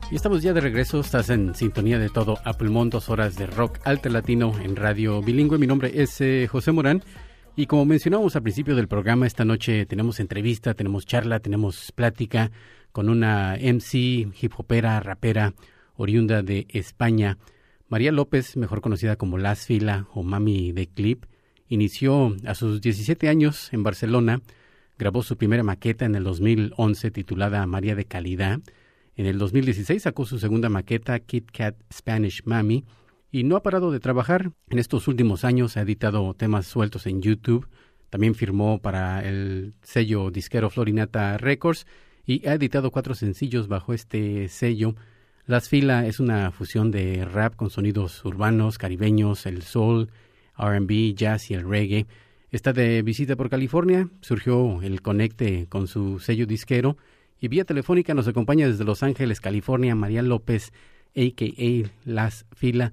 Y estamos ya de regreso, estás en sintonía de todo Apple Mon, 2 horas de rock alto latino en radio bilingüe. Mi nombre es José Morán y como mencionamos al principio del programa, esta noche tenemos entrevista, tenemos charla, tenemos plática con una MC, hip hopera, rapera, oriunda de España. María López, mejor conocida como Las Fila o Mami de Clip, inició a sus 17 años en Barcelona, grabó su primera maqueta en el 2011 titulada María de Calidad. En el 2016 sacó su segunda maqueta, Kit Kat Spanish Mami, y no ha parado de trabajar. En estos últimos años ha editado temas sueltos en YouTube, también firmó para el sello disquero Florinata Records y ha editado 4 sencillos bajo este sello. Las Fila es una fusión de rap con sonidos urbanos, caribeños, el soul, R&B, jazz y el reggae. Está de visita por California, surgió el conecte con su sello disquero, y vía telefónica nos acompaña desde Los Ángeles, California, María López, a.k.a. Las Fila.